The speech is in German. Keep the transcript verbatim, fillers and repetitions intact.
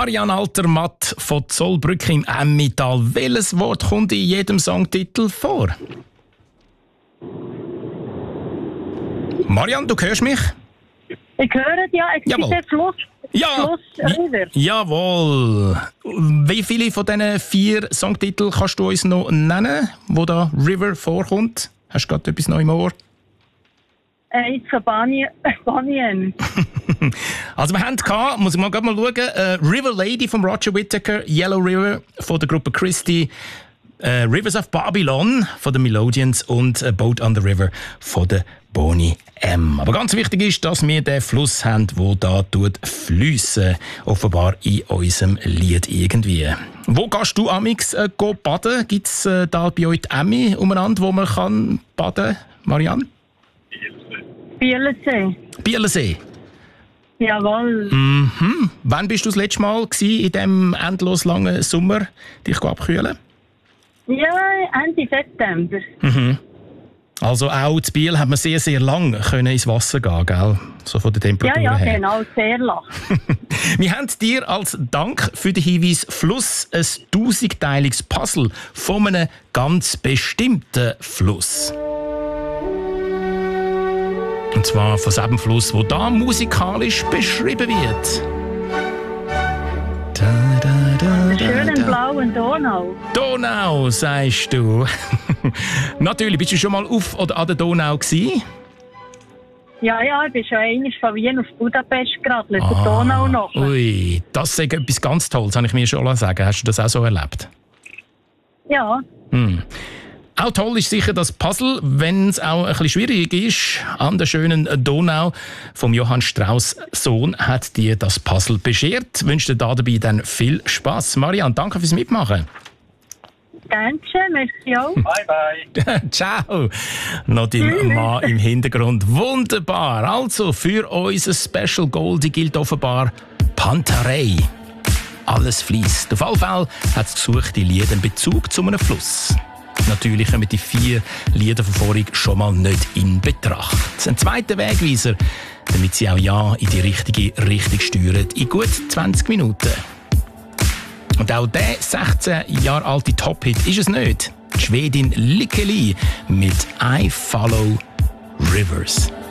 Marianne Altermatt von Zollbrück im Emmental. Welches Wort kommt in jedem Songtitel vor? Marianne, du hörst mich? Ich höre ja, es Jawohl. ist der Fluss. Ja. Fluss River. Jawohl. Wie viele von diesen vier Songtiteln kannst du uns noch nennen, wo da River vorkommt? Hast du gerade etwas noch im Ohr? Eins von Banien. Banien. Also wir haben gehabt, muss ich mal gerade mal schauen, äh, River Lady von Roger Whittaker, Yellow River von der Gruppe Christie, äh, Rivers of Babylon von den Melodians und äh, Boat on the River von der Boney M. Aber ganz wichtig ist, dass wir den Fluss haben, der da tut fliessen, offenbar in unserem Lied irgendwie. Wo gehst du amix äh, go baden? Gibt es äh, da bei euch die Emmi umeinander, wo man kann baden, Marianne? Bielensee. Bielensee. Jawohl. Mhm. Wann bist du das letzte Mal gewesen, in diesem endlos langen Sommer dich abkühlen? Ja, Ende September. Mhm. Also auch in Biel hat man sehr, sehr lang können ins Wasser gehen, gell? So von der Temperatur Ja, ja, her. genau, sehr lang. Wir haben dir als Dank für den Hinweis Fluss ein tausendteiliges Puzzle von einem ganz bestimmten Fluss. Und zwar von diesem Fluss, der da musikalisch beschrieben wird. Da, da, da, da, Schönen da. blauen Donau. Donau, sagst du. Natürlich, bist du schon mal auf oder an der Donau gewesen? Ja, ja, ich bin schon einmal von Wien auf Budapest geradelt, ah, der Donau noch. Ui, das ist etwas ganz Tolles, habe ich mir schon sagen. Hast du das auch so erlebt? Ja. Hm. Auch toll ist sicher das Puzzle, wenn es auch ein bisschen schwierig ist. An der schönen Donau vom Johann Strauss Sohn hat dir das Puzzle beschert. Ich wünsche dir dabei dann viel Spass. Marianne, danke fürs Mitmachen. Danke, merci auch. Bye, bye. Ciao. Noch dein Mann im Hintergrund. Wunderbar. Also, für unser Special Goldie gilt offenbar Pantarei. Alles fließt. Auf jeden Fall hat es gesucht, die Lieder einen Bezug zu einem Fluss. Natürlich kommen die vier Lieder von vorhin schon mal nicht in Betracht. Ein zweiter Wegweiser, damit sie auch ja in die richtige Richtung steuern, in gut zwanzig Minuten. Und auch der sechzehn Jahre alte Top-Hit ist es nicht. Die Schwedin Likkeli mit I Follow Rivers.